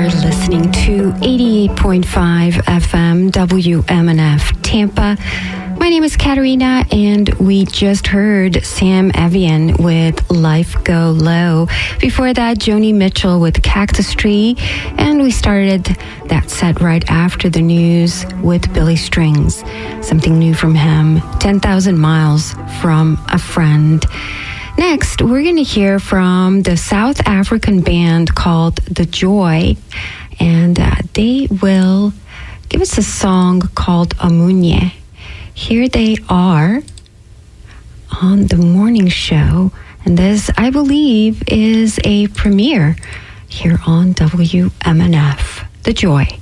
are listening to 88.5 FM WMNF Tampa. My name is Katerina, and we just heard Sam Evian with Life Go Low. Before that, Joni Mitchell with Cactus Tree. And we started that set right after the news with Billy Strings. Something new from him, 10,000 Miles from a Friend. Next, we're going to hear from the South African band called The Joy. And they will give us a song called Amunye. Here they are on the morning show, and this, I believe, is a premiere here on WMNF, The Joy.